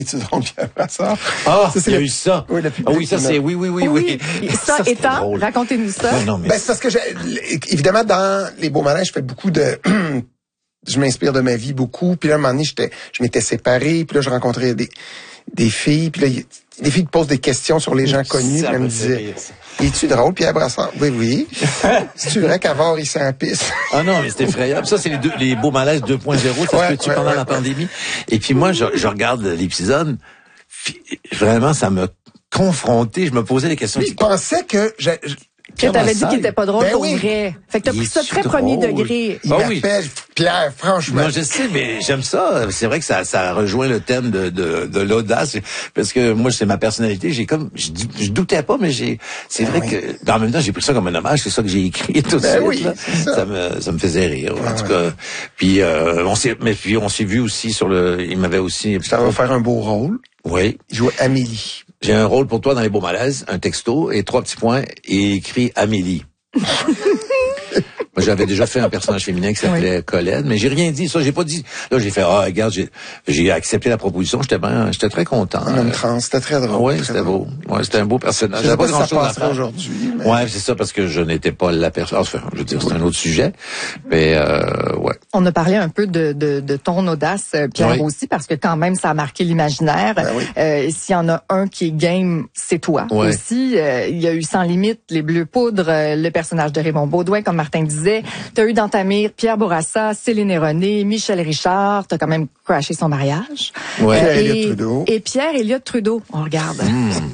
Es-tu drôle, Pierre Brassard? Ah, il y a eu ça. Oui, oui, ça c'est, oui. Ça étant, racontez-nous ça. Non, mais c'est parce que évidemment, dans les beaux malaises, je fais beaucoup de, je m'inspire de ma vie beaucoup. Puis là, à un moment donné, je m'étais séparé. Puis là, je rencontrais des filles. Puis là, des filles te posent des questions sur les gens connus. Elles me disaient, es-tu drôle, Pierre Brassard? Oui. C'est-tu vrai qu'Avard, il s'en pisse? Ah non, mais c'est effrayable. Ça, c'est les beaux malaises 2.0. Ça se fait-tu pendant la pandémie? Et puis moi, je regarde l'épisode. Vraiment, ça m'a confronté. Je me posais des questions. Je pensais que que t'avais dit qu'il était pas drôle pour vrai. Fait que t'as pris ça très premier degré. Il m'appelle Pierre, franchement. Non, je sais, mais j'aime ça. C'est vrai que ça rejoint le thème de l'audace. Parce que moi, c'est ma personnalité. Je doutais pas, mais c'est vrai que, en même temps, j'ai pris ça comme un hommage. C'est ça que j'ai écrit tout de suite. Oui, ça me faisait rire. En tout cas. Puis, on s'est vu aussi il m'avait aussi. Ça va faire un beau rôle. Oui. Il jouait Amélie. J'ai un rôle pour toi dans les beaux malaises, un texto et 3 petits points et écrit Amélie. Moi, j'avais déjà fait un personnage féminin qui s'appelait Colette, mais j'ai rien dit. Ça, j'ai pas dit. Là, j'ai fait, regarde, j'ai accepté la proposition. J'étais très content. En homme trans, c'était très drôle. Oui, c'était beau. Ouais, c'était un beau personnage. J'avais pas grand chose à faire aujourd'hui. Mais... Ouais, c'est ça, parce que je n'étais pas la personne. Enfin, je veux dire, c'est un autre sujet. Mais, ouais. On a parlé un peu de ton audace, Pierre, aussi, parce que quand même, ça a marqué l'imaginaire. S'il y en a un qui est game, c'est toi aussi. Il y a eu Sans limite, Les Bleus Poudres, le personnage de Raymond Beaudoin, comme Martin disait. T'as eu dans ta mire Pierre Bourassa, Céline et René, Michel Richard. T'as quand même crashé son mariage. Et Pierre Elliott Trudeau. On regarde.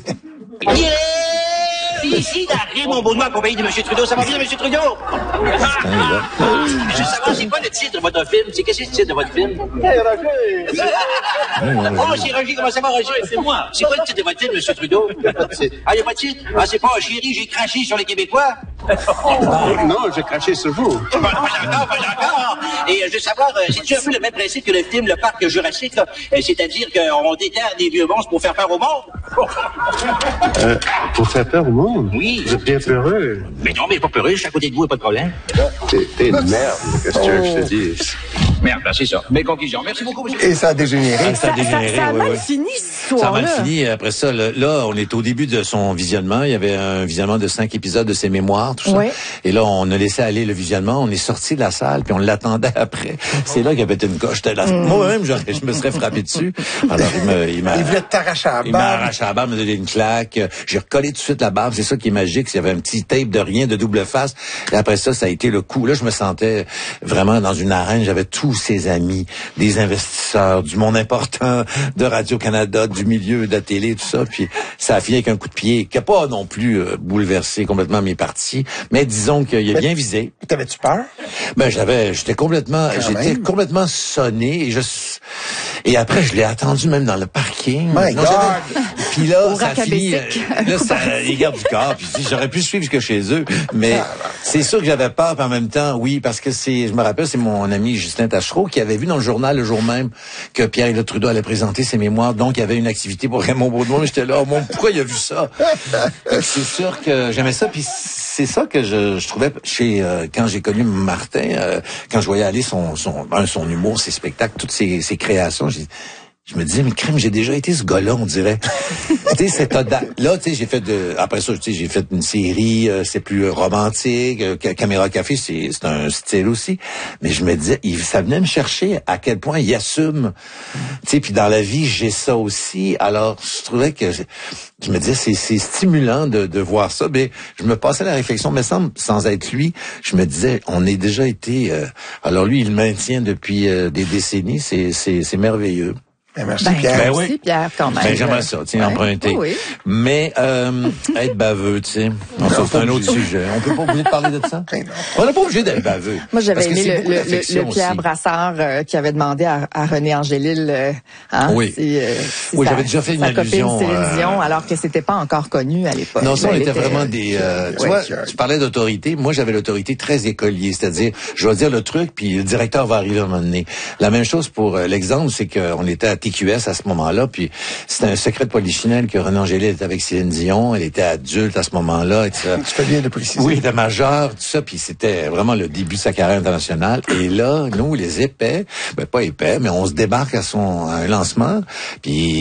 Ici, Raymond Beaudoin, accompagné de M. Trudeau. Ça va bien, M. Trudeau? Je veux savoir, c'est quoi le titre de votre film? Qu'est-ce que c'est le titre de votre film? Oh, c'est Roger. Comment ça va, Roger? C'est moi. C'est quoi le titre de votre film, M. Trudeau? Il n'y a pas de titre? C'est pas Chérie, j'ai craché sur les Québécois? Non, j'ai craché sur vous. Pas d'accord. Et je veux savoir, c'est-tu un peu le même principe que le film Le Parc Jurassique, là? C'est-à-dire qu'on déterre des vieux monstres pour faire peur au monde? Pour faire peur au monde? Oui. Vous êtes bien peureux. Mais non, mais pas peureux, je suis à côté de vous, pas de problème. T'es une merde, qu'est-ce que tu veux que je te dise? Merde, c'est ça. Mes conclusions. Merci beaucoup, monsieur. Et ça a dégénéré. Ça a mal fini, cette histoire-là. Ça a mal fini. Après ça, là, on est au début de son visionnement. Il y avait un visionnement de 5 épisodes de ses mémoires, tout ça. Et là, on a laissé aller le visionnement. On est sorti de la salle, puis on l'attendait après. C'est là qu'il y avait une coche. Moi-même, je me serais frappé dessus. Alors, il voulait t'arracher à la barbe. Il m'a arraché à la barbe, m'a donné une claque. J'ai recollé tout de suite la barbe. C'est ça qui est magique. Il y avait un petit tape de rien, de double face. Et après ça a été le coup. Là, je me sentais vraiment dans une arène. J'avais tous ses amis, des investisseurs, du monde important de Radio-Canada, du milieu de la télé, tout ça. Puis ça a fini avec un coup de pied qui n'a pas non plus bouleversé complètement mes parties. Mais disons qu'il a bien visé. T'avais-tu peur? Ben, j'étais complètement sonné. Et après, je l'ai attendu même dans le parking. My God! Puis là, ça finit. Là, ils gardent du corps. Puis j'aurais pu suivre jusque chez eux. Mais c'est sûr que j'avais peur. Puis en même temps, oui, parce que je me rappelle, c'est mon ami Justin Tachereau qui avait vu dans le journal le jour même que Pierre Elliott Trudeau allait présenter ses mémoires. Donc, il y avait une activité pour Raymond Beaudoin. J'étais là, pourquoi il a vu ça? C'est sûr que j'aimais ça. Puis c'est ça que je trouvais quand j'ai connu Martin, quand je voyais aller son humour, ses spectacles, toutes ses créations, je me disais, mais crème, j'ai déjà été ce gars-là, on dirait. Tu sais, cette audace. Là, tu sais, après ça, tu sais, j'ai fait une série, c'est plus romantique, Caméra Café, c'est un style aussi. Mais je me disais, ça venait me chercher à quel point il assume. Tu sais, puis dans la vie, j'ai ça aussi. Alors, je trouvais que, je me disais, c'est stimulant de voir ça. Mais je me passais la réflexion, mais sans être lui, je me disais, on est déjà été, alors lui, il le maintient depuis des décennies, c'est merveilleux. Merci, Pierre. Merci, Pierre, quand même. J'aimerais ça, tu sais, emprunter. Oui. Mais, être baveux, tu sais. C'est un autre sujet. On peut pas obligé de parler de ça? On n'est pas obligé d'être baveux. Moi, j'avais aimé le Pierre Brassard, qui avait demandé à René Angélil, oui, j'avais déjà fait une allusion. Céline Dion, alors que c'était pas encore connu à l'époque. Non, ça, on était vraiment des, tu vois, tu parlais d'autorité. Moi, j'avais l'autorité très écolier. C'est-à-dire, je vais dire le truc, puis le directeur va arriver à un moment donné. La même chose pour l'exemple, c'est qu'on était à TQS à ce moment-là, puis c'était un secret de polichinelle que René Angélil était avec Céline Dion, elle était adulte à ce moment-là, et tout ça. Tu fais bien de préciser. Oui, elle était majeure, tout ça, puis c'était vraiment le début de sa carrière internationale. Et là, nous, les épais, pas épais, mais on se débarque à un lancement, puis